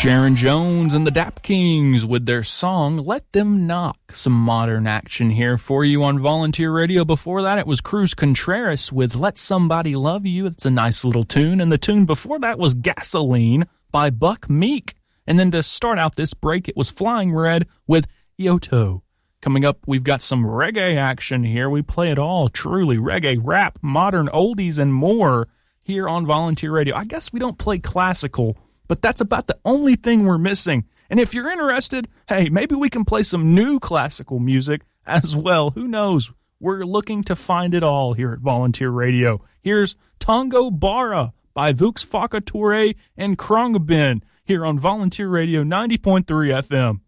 Sharon Jones and the Dap Kings with their song, Let Them Knock. Some modern action here for you on Volunteer Radio. Before that, it was Cruz Contreras with Let Somebody Love You. It's a nice little tune. And the tune before that was Gasoline by Buck Meek. And then to start out this break, it was Flying Red with Yoto. Coming up, we've got some reggae action here. We play it all, truly. Reggae, rap, modern oldies, and more here on Volunteer Radio. I guess we don't play classical, but that's about the only thing we're missing. And if you're interested, hey, maybe we can play some new classical music as well. Who knows? We're looking to find it all here at Volunteer Radio. Here's Tango Bara by Vux Faka Toure and Krongbin here on Volunteer Radio 90.3 FM.